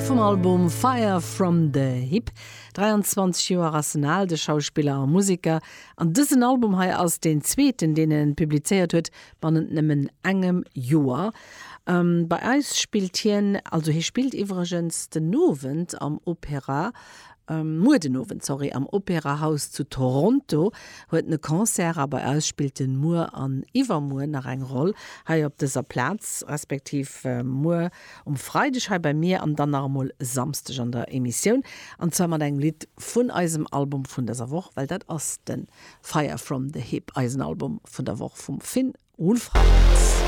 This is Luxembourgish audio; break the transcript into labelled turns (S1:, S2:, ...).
S1: vom Album Fire from the Hip. 23 Jahre Arsenal, der Schauspieler und Musiker. An diesem Album hat er als den zweiten, den er publiziert hat, bei einem engem Jahr. Bei uns spielt er spielt übrigens den Novent am Opera. Am Operahaus zu Toronto huet ne Konzert, aber er spielt den Moor an Iwermoor nach eng Roll. Hei op dieser Platz, respektiv Moor Freitag bei mir an dann mal Samstag an der Emission. Und zwar mat eng Lied vun eisem Album vun dieser Woche, weil dat ass den Fire from the Hip Eisenalbum vun der Woche vom Finn Ulfranz.